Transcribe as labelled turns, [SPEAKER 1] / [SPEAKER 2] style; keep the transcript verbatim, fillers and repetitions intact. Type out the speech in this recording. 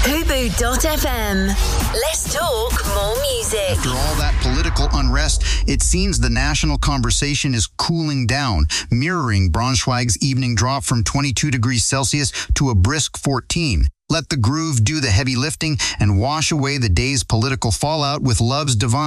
[SPEAKER 1] Fubu dot f m. Let's talk more music.
[SPEAKER 2] After all that political unrest, it seems the national conversation is cooling down, mirroring Braunschweig's evening drop from twenty-two degrees Celsius to a brisk fourteen. Let the groove do the heavy lifting and wash away the day's political fallout with Love's Divine.